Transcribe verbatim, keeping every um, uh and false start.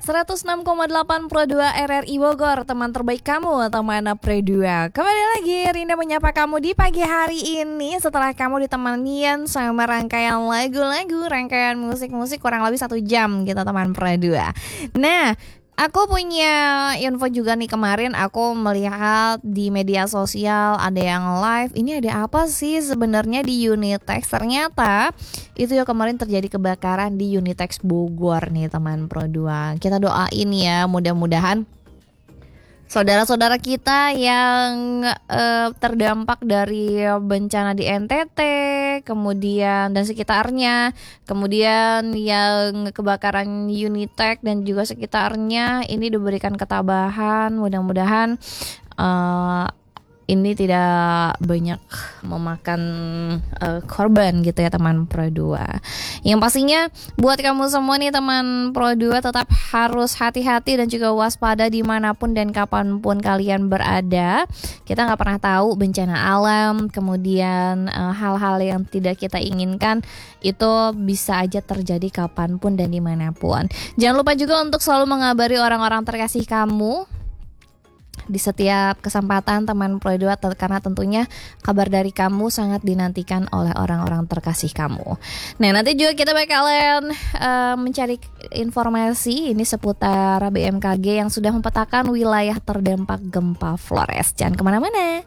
seratus enam koma delapan Pro dua R R I Bogor, teman terbaik kamu, teman Pro dua. Kembali lagi Rinda menyapa kamu di pagi hari ini setelah kamu ditemaniin sama rangkaian lagu-lagu, rangkaian musik-musik kurang lebih satu jam gitu teman Pro dua. Nah, aku punya info juga nih, kemarin aku melihat di media sosial ada yang live. Ini ada apa sih sebenarnya di Unitex? Ternyata itu ya kemarin terjadi kebakaran di Unitex Bogor nih teman Pro dua. Kita doain ya, mudah-mudahan saudara-saudara kita yang uh, terdampak dari bencana di N T T, kemudian dan sekitarnya, kemudian yang kebakaran Unitex dan juga sekitarnya, ini diberikan ketabahan. Mudah-mudahan uh, ini tidak banyak memakan uh, korban gitu ya teman Pro dua. Yang pastinya buat kamu semua nih teman Pro dua, tetap harus hati-hati dan juga waspada dimanapun dan kapanpun kalian berada. Kita gak pernah tahu bencana alam, kemudian uh, hal-hal yang tidak kita inginkan itu bisa aja terjadi kapanpun dan dimanapun. Jangan lupa juga untuk selalu mengabari orang-orang terkasih kamu di setiap kesempatan teman Pro dua, karena tentunya kabar dari kamu sangat dinantikan oleh orang-orang terkasih kamu. Nah, nanti juga kita bakalan uh, mencari informasi ini seputar B M K G yang sudah memetakan wilayah terdampak gempa Flores. Jangan kemana-mana.